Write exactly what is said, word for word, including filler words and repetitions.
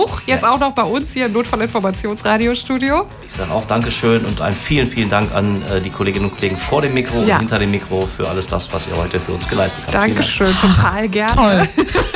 Besuch. Jetzt ja. auch noch bei uns hier im Notfallinformationsradiostudio. Ich sage auch Dankeschön und einen vielen, vielen Dank an äh, die Kolleginnen und Kollegen vor dem Mikro ja. und hinter dem Mikro für alles das, was ihr heute für uns geleistet habt. Dankeschön, total gerne. Toll.